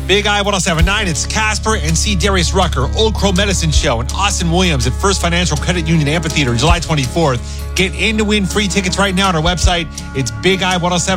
Big I 1079, it's Casper and C. Darius Rucker, Old Crow Medicine Show, and Austin Williams at First Financial Credit Union Amphitheater July 24th. Get in to win free tickets right now on our website. It's Big I 1079.